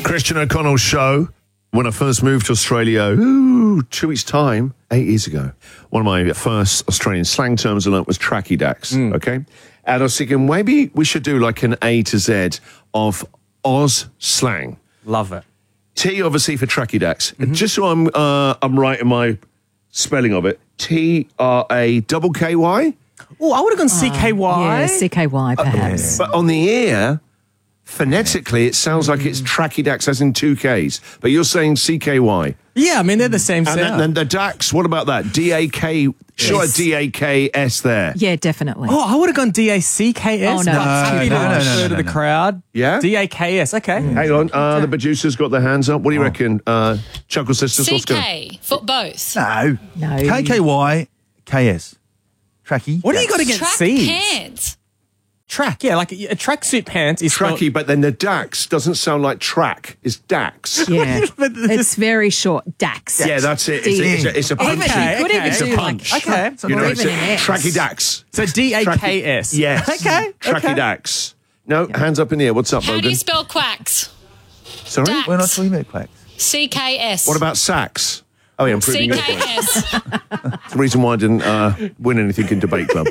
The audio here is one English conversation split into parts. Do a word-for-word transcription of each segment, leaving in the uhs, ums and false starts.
Christian O'Connell's show. When I first moved to Australia, ooh, two weeks' time, eight years ago, one of my first Australian slang terms I learnt was tracky dacks, mm. okay? And I was thinking, maybe we should do like an A to Z of Oz slang. Love it. T, obviously, for tracky dacks. Mm-hmm. Just so I'm, uh, I'm right in my spelling of it, T R A double K Y? Oh, I would have gone C K Y. Yeah, C K Y, perhaps. Uh, but on the ear... Phonetically, it sounds like it's tracky dacks as in two Ks, but you're saying C K Y. Yeah, I mean, they're the same and sound. And then the dacks, what about that? D A K, sure, Yes. D A K S there. Yeah, definitely. Oh, I would have gone D A C K S. Oh, no, but that's happy too to much. refer to the crowd. Yeah? D A K S, okay. Hang on, uh, the producers got their hands up. What do you reckon? Uh, Chuckle Sisters, what's going on? C K for both. No. No. K K Y, K S. Tracky. What do you got against Track C's? pants. Track, yeah, like a, a tracksuit pants is Tracky, but then the Dax doesn't sound like track. It's Dax. Yeah. But It's very short. Dax. Yeah, that's it. It's, a, it's, a, it's a Even, punchy. Okay, you could okay. even do It's a punch. like... Okay. You know, Or it's even a, an X. Tracky Dax. So D A K S. Tracky- Yes. Okay. Tracky okay. Dax. No, hands up in the air. What's up, How do Logan? you spell quacks? Sorry? Dax. We're not talking about quacks. C K S. What about sax? Oh, yeah, I'm proving your point. C K S. It's the reason why I didn't uh, win anything in Debate Club.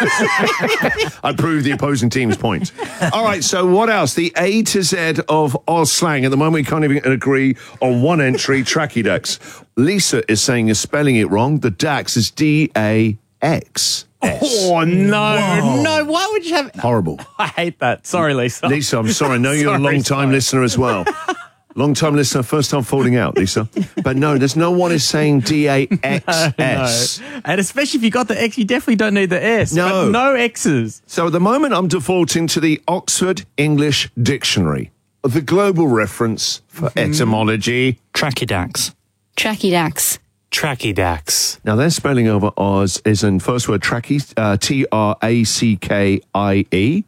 I proved the opposing team's point. All right, so what else? The A to Z of Oz slang. At the moment, we can't even agree on one entry, tracky Dax. Lisa is saying you're spelling it wrong. The Dax is D A X S. Oh, no. No, why would you have... Horrible. I hate that. Sorry, Lisa. Lisa, I'm sorry. I know you're a Sorry, long-time sorry. listener as well. Long-time listener, first time falling out, Lisa. But no, there's no one is saying D A X S. No. And especially if you got the X, you definitely don't need the S. No. But no X's. So at the moment, I'm defaulting to the Oxford English Dictionary, the global reference for etymology. Trachydax. Trachydax. Trachydax. Now, their spelling of Oz is in first word tracky, uh, T R A C K I E.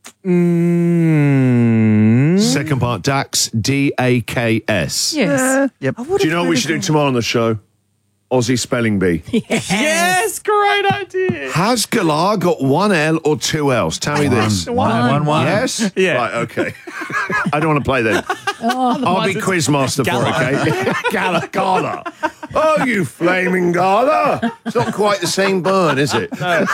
Mm. Second part, Dax, D A K S. Yes. Yep. Do you know what we should do tomorrow on the show? Aussie Spelling Bee. Yes, great idea. Has Galar got one L or two L's? Tell me this. One, one, one. Yes? Yeah. Right, okay. I don't want to play then. I'll be quizmaster for it, okay? Gala, Gala. Oh, you flaming Gala. It's not quite the same burn, is it? No.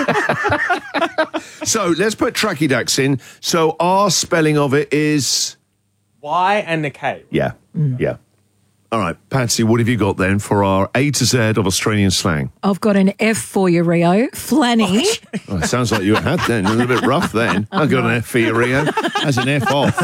So let's put tracky Dax in. So our spelling of it is... Y and the K. Yeah, yeah. All right, Patsy, what have you got then for our A to Z of Australian slang? I've got an F for you, Rio. Flanny. Oh, it sounds like you had then. A little bit rough then. I got an F for you, Rio. That's an F off.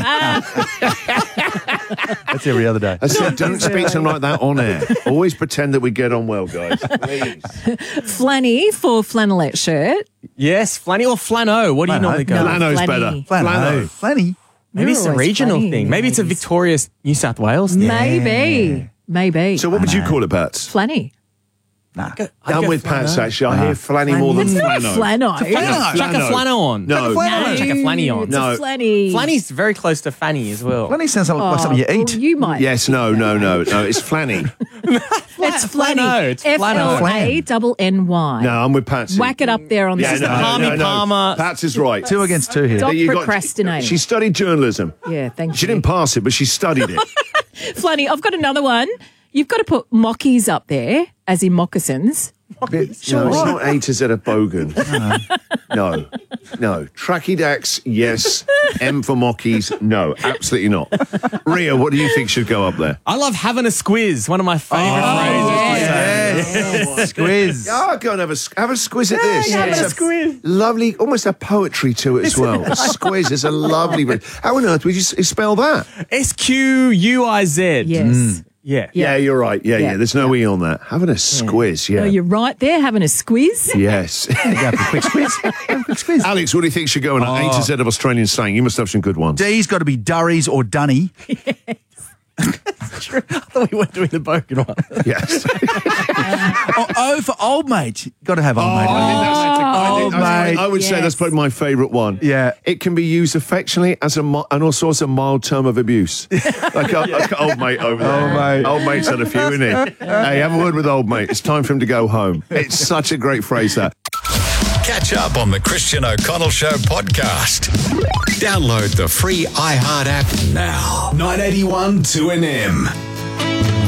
That's every other day. I said, don't speak to him like that on air. Always pretend that we get on well, guys. Please. Flanny for flannelette shirt. Yes, flanny or flano. What do you Flano. normally go? No. with? Flano's Flanny. better. Flano. Flanny. Maybe You're it's a always regional funny, thing. Maybe it's a ladies. victorious New South Wales thing. Maybe. Maybe. So what would you call it, Pats? Flanny. Nah. I'd I'm go with flano. Pats, actually. I hear flanny more than It's not a flano. flano. Chuck a Flano. flano on. No. I want to chuck a flanny on. It's No. a flanny. Flanny's very close to fanny as well. Flanny sounds like, like something you Oh, eat. well, you might. Yes, no, no, no, no. It's flanny. It's flanny. Flano, it's F L flano. A double N Y. No, I'm with Patsy. Whack it up there on Yeah, the no, system. Palmy no, no. Palmer. Pats is right. Two against two here. Stop You got- procrastinating. She studied journalism. Yeah, thank She you. didn't pass it, but she studied it. Flanny, I've got another one. You've got to put mockies up there, as in moccasins. Bit- No, it's not A to Z of bogan. No, no. Tracky Dax, yes. M for mockies, no, absolutely not. Ria, what do you think should go up there? I love having a squiz. One of my favourite phrases. Squiz. Oh, go and have a, have a squiz at this. yeah, It's have a squiz. Lovely, almost a poetry to it as well. A squiz is a lovely word. How on earth would you s- spell that? S Q U I Z. Yes. Yeah. Yeah, you're right. Yeah, yeah, Yeah. there's no E on that. Having a squiz, yeah. Oh, you're right there, having a squiz. Yes. Go for a quick squiz. Go for a quick squiz. Alex, what do you think should go in an A to Z of Australian slang? You must have some good ones. D's got to be Durries or Dunny. I thought we weren't doing the bogan one. Yes. Oh, O for old mate. Got to have old mate. I think that's, I think- Old I think- mate. I would say Yes. that's probably my favourite one. Yeah. It can be used affectionately as a mi- and also as a mild term of abuse. like, a, like old mate over there. Old mate. Old mate's had a few, isn't he? Hey, have a word with old mate. It's time for him to go home. It's such a great phrase, that. Catch Catch up on the Christian O'Connell Show podcast. Download the free iHeart app now. nine eighty-one two N M.